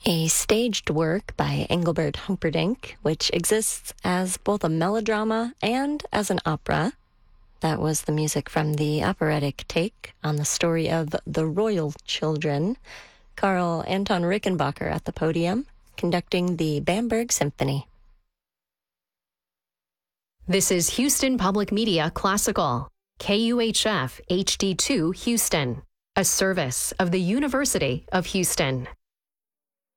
a staged work by Engelbert Humperdinck, which exists as both a melodrama and as an opera. That was the music from the operatic take on the story of The Royal Children. Karl Anton Rickenbacker at the podium, conducting the Bamberg Symphony. This is Houston Public Media Classical, KUHF HD2 Houston, a service of the University of Houston.